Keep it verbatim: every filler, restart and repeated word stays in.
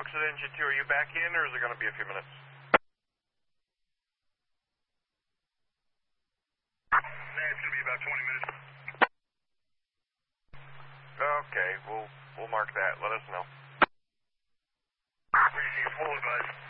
folks at Engine two, are you back in, or is it going to be a few minutes? Nah, it's going to be about twenty minutes. Okay, we'll, we'll mark that. Let us know. Crazy, full advice.